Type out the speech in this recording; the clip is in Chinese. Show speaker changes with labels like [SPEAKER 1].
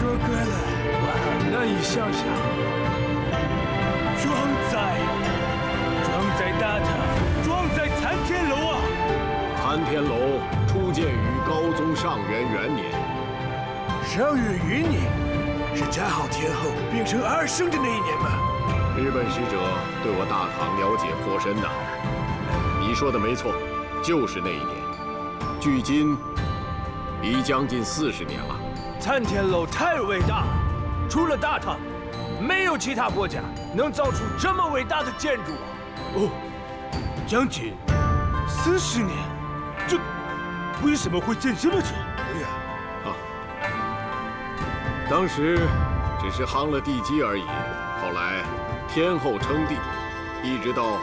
[SPEAKER 1] 说对了，
[SPEAKER 2] 哇，难以想象。庄在大唐，庄在参天楼啊！
[SPEAKER 3] 参天楼初建于高宗上元元年。
[SPEAKER 1] 上元元年是战号天后变成二圣的那一年吗？
[SPEAKER 3] 日本使者对我大唐了解颇深呐。你说的没错，就是那一年。距今已将近40年了。
[SPEAKER 2] 参天楼太伟大了，除了大唐，没有其他国家能造出这么伟大的建筑啊！
[SPEAKER 1] 哦，将近40年，这为什么会建这么久？哎呀，
[SPEAKER 3] 当时只是夯了地基而已，后来天后称帝，一直到